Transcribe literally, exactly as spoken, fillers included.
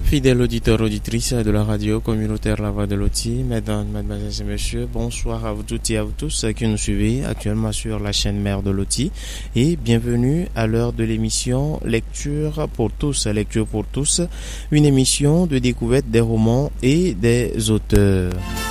Fidèles auditeurs, auditrices de la radio communautaire La Voix de Loti, mesdames, mademoiselles et messieurs, bonsoir à vous toutes et à vous tous qui nous suivez actuellement sur la chaîne mère de Loti et bienvenue à l'heure de l'émission Lecture pour tous, Lecture pour tous, une émission de découverte des romans et des auteurs.